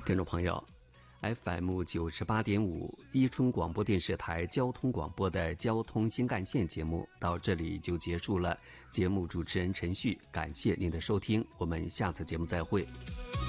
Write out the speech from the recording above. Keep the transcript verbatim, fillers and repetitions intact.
听众朋友 ，F M 九十八点五伊春广播电视台交通广播的交通新干线节目到这里就结束了。节目主持人陈旭，感谢您的收听，我们下次节目再会。